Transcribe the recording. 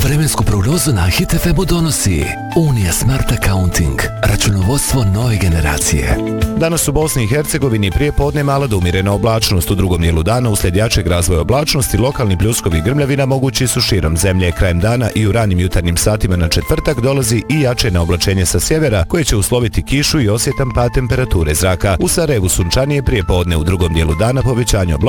Vremensku prognozu na Hit FM-u donosi Unija Smart Accounting, računovodstvo nove generacije. Danas u Bosni i Hercegovini prije podne mala do umjerena oblačnost. U drugom dijelu dana uslijed jačeg razvoja oblačnosti lokalni pljuskovi i grmljavina mogući su širom zemlje. Krajem dana i u ranim jutarnjim satima na četvrtak dolazi i jače naoblačenje sa sjevera koje će usloviti kišu i osjetan pad temperature zraka. U Sarajevu sunčanije prije podne, u drugom dijelu dana povećanje oblačnosti